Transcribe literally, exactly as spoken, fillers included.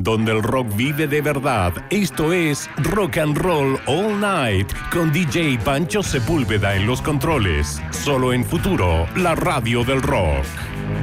donde el rock vive de verdad. Esto es Rock and Roll All Night con D J Pancho Sepúlveda en los controles. Solo en Futuro, la radio del rock.